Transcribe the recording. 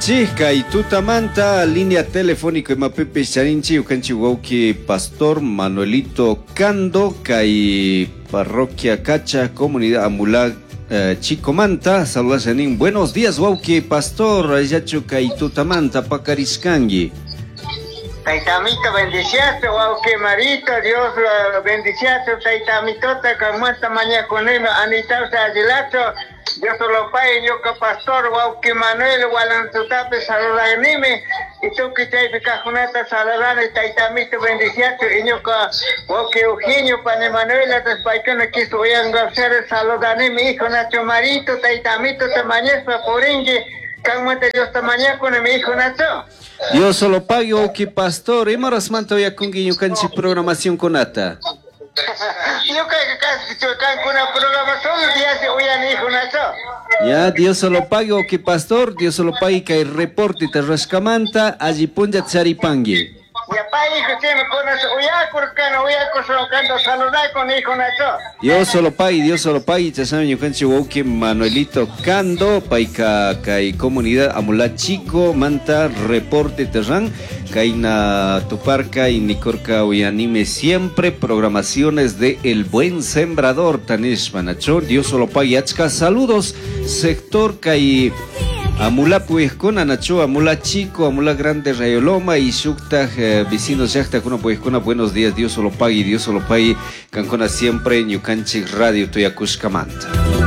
Chika y tutamanta, línea telefónica Mapepe Charinchi, Ucanchi Wauki, Pastor Manuelito Cando, Kai Parroquia Cacha, Comunidad Amula Chicomanta, saludos Janín. Buenos días, Wauki, Pastor, Ayachu Kai tutamanta, Pacariscangi. Taitamito, bendiciaste, Wauki Marito, Dios lo bendiciaste, Taitamitote, como esta mañana con él, Anitausa Agilato. Yo solo pai, yo que pastor, Wauki Manuel, Walantutape, Saludanime, y tú que te Cajunata, Saladana, y Taitamito, bendiciaste, y yo que Wauki Eugenio, Pane Manuel, las paicana que estuvieran hacer Saludanime, hijo Nacho Marito, Taitamito, Tamañez, Paporingi, Camate, yo esta mañana con mi hijo Nacho. Yo solo pago que pastor, y maras manto ya con guiño canchi programación con ata. Yo creo que casi con una programación ya se oían hijo Nacho. Ya, Dios solo pago que pastor, Dios solo pague que hay reporte te rascamanta, allí punja tsaripangi. Ya pa hijo se me conoce, oya corcano, oya corcano, saludar con hijo Nacho. Dios solo pague, ya saben, yo canchi Wauki Manuelito Cando, paika kai comunidad amula chico, manta, reporte terran, kaina tuparca y nicorca uyanime siempre, programaciones de El Buen Sembrador, Tanish Manacho, Dios solo pague, achka, saludos, sector kai Amula pues con Anacho, Amula Chico, Amula Grande, Rayoloma y Shukta, vecinos Yakta, con buenos días, Dios solo pague, Cancona siempre, Ñucanchi Radio, Toyakushkamanta.